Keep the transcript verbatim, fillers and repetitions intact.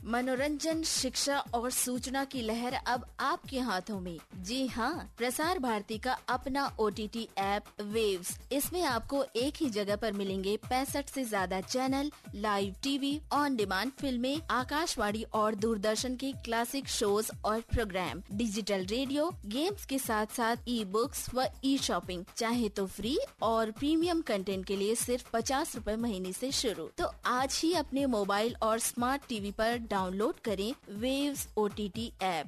मनोरंजन, शिक्षा और सूचना की लहर अब आपके हाथों में। जी हाँ, प्रसार भारती का अपना ओटीटी ऐप वेव्स। इसमें आपको एक ही जगह पर मिलेंगे पैंसठ से ज्यादा channel, live TV, on demand फिल्में, आकाशवाणी और दूरदर्शन के क्लासिक शोज और प्रोग्राम, डिजिटल रेडियो, गेम्स के साथ साथ ई बुक्स व ई शॉपिंग। चाहे तो फ्री और प्रीमियम कंटेंट के लिए सिर्फ पचास रूपए महीने से शुरू। तो आज ही अपने मोबाइल और स्मार्ट टीवी पर डाउनलोड करें वेव्स ओटीटी ऐप।